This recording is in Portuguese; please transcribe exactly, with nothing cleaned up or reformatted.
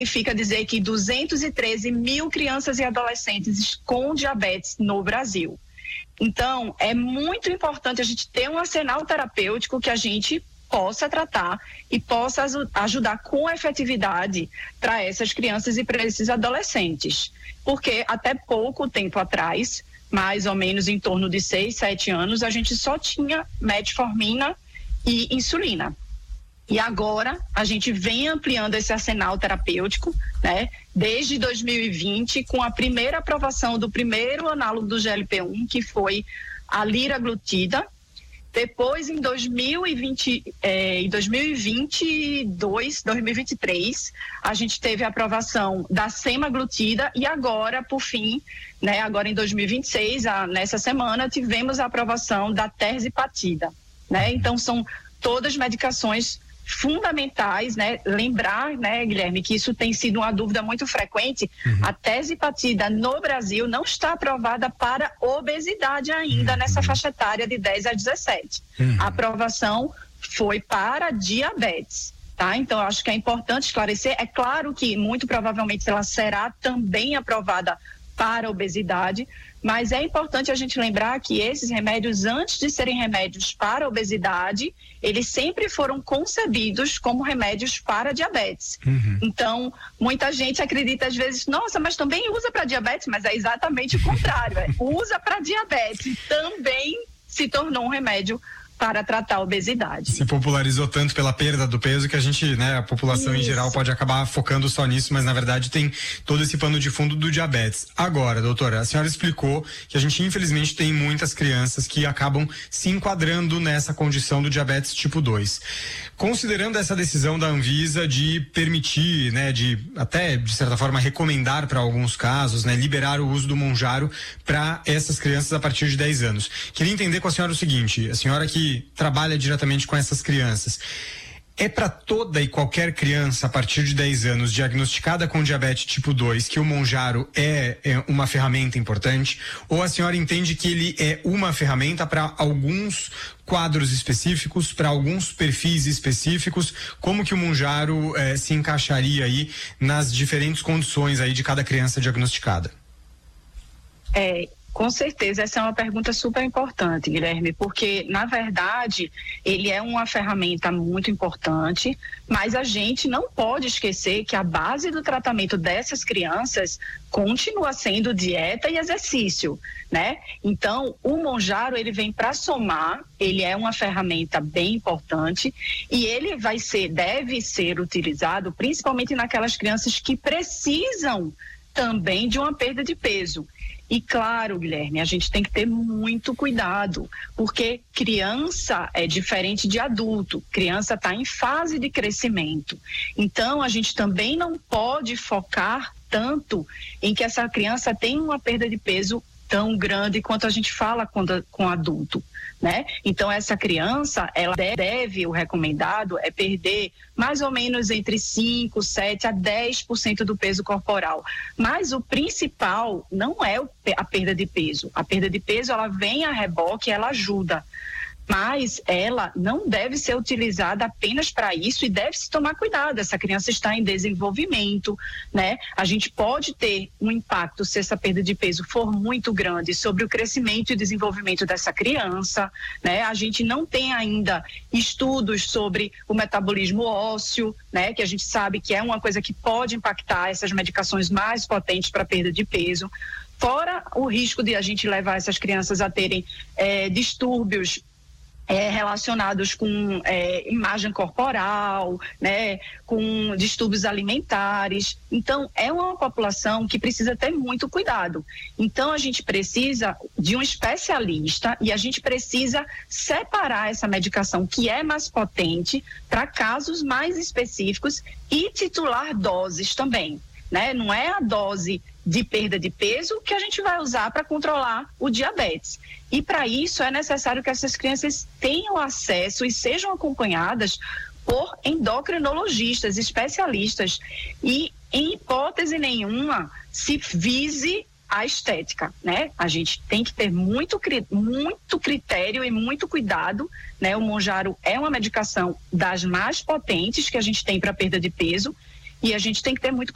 significa dizer que duzentos e treze mil crianças e adolescentes com diabetes no Brasil. Então, é muito importante a gente ter um arsenal terapêutico que a gente possa tratar e possa ajudar com efetividade para essas crianças e para esses adolescentes. Porque até pouco tempo atrás, mais ou menos em torno de seis, sete anos, a gente só tinha metformina e insulina. E agora a gente vem ampliando esse arsenal terapêutico, né? Desde dois mil e vinte, com a primeira aprovação do primeiro análogo do G L P um, que foi a liraglutida. Depois, em dois mil e vinte, eh, em dois mil e vinte e dois, dois mil e vinte e três, a gente teve a aprovação da semaglutida e agora, por fim, né, agora em dois mil e vinte e seis, a, nessa semana, tivemos a aprovação da terzepatida, né? Então, são todas medicações fundamentais, né? Lembrar, né, Guilherme, que isso tem sido uma dúvida muito frequente. Uhum. A terzepatida no Brasil não está aprovada para obesidade ainda, uhum, nessa faixa etária de dez a dezessete. Uhum. A aprovação foi para diabetes, tá? Então, eu acho que é importante esclarecer. É claro que, muito provavelmente, ela será também aprovada para obesidade, mas é importante a gente lembrar que esses remédios, antes de serem remédios para obesidade, eles sempre foram concebidos como remédios para diabetes. Uhum. Então, muita gente acredita às vezes, nossa, mas também usa para diabetes, mas é exatamente o contrário, é, usa para diabetes e também se tornou um remédio para tratar a obesidade. Se popularizou tanto pela perda do peso que a gente, né, a população Isso. em geral pode acabar focando só nisso, mas na verdade tem todo esse pano de fundo do diabetes. Agora, doutora, a senhora explicou que a gente infelizmente tem muitas crianças que acabam se enquadrando nessa condição do diabetes tipo dois. Considerando essa decisão da Anvisa de permitir, né, de até de certa forma recomendar para alguns casos, né, liberar o uso do Mounjaro para essas crianças a partir de dez anos. Queria entender com a senhora o seguinte, a senhora que trabalha diretamente com essas crianças, é para toda e qualquer criança a partir de dez anos diagnosticada com diabetes tipo dois que o Mounjaro é, é uma ferramenta importante, ou a senhora entende que ele é uma ferramenta para alguns quadros específicos, para alguns perfis específicos? Como que o Mounjaro eh, se encaixaria aí nas diferentes condições aí de cada criança diagnosticada? É, com certeza, essa é uma pergunta super importante, Guilherme, porque, na verdade, ele é uma ferramenta muito importante, mas a gente não pode esquecer que a base do tratamento dessas crianças continua sendo dieta e exercício, né? Então, o Mounjaro, ele vem para somar, ele é uma ferramenta bem importante e ele vai ser, deve ser utilizado principalmente naquelas crianças que precisam também de uma perda de peso. E claro, Guilherme, a gente tem que ter muito cuidado, porque criança é diferente de adulto, criança está em fase de crescimento. Então, a gente também não pode focar tanto em que essa criança tenha uma perda de peso tão grande quanto a gente fala com, com adulto, né? Então, essa criança, ela deve, o recomendado é perder mais ou menos entre cinco, sete a dez por cento do peso corporal. Mas o principal não é a perda de peso. A perda de peso, ela vem a reboque, ela ajuda. Mas ela não deve ser utilizada apenas para isso e deve se tomar cuidado. Essa criança está em desenvolvimento, né? A gente pode ter um impacto, se essa perda de peso for muito grande, sobre o crescimento e desenvolvimento dessa criança, né? A gente não tem ainda estudos sobre o metabolismo ósseo, né? Que a gente sabe que é uma coisa que pode impactar essas medicações mais potentes para perda de peso. Fora o risco de a gente levar essas crianças a terem é, distúrbios É, relacionados com é, imagem corporal, né, com distúrbios alimentares. Então, é uma população que precisa ter muito cuidado. Então, a gente precisa de um especialista e a gente precisa separar essa medicação que é mais potente para casos mais específicos e titular doses também, né? Não é a dose de perda de peso que a gente vai usar para controlar o diabetes. E para isso é necessário que essas crianças tenham acesso e sejam acompanhadas por endocrinologistas, especialistas, e em hipótese nenhuma se vise a estética, né? A gente tem que ter muito, muito critério e muito cuidado, né? O Mounjaro é uma medicação das mais potentes que a gente tem para perda de peso e a gente tem que ter muito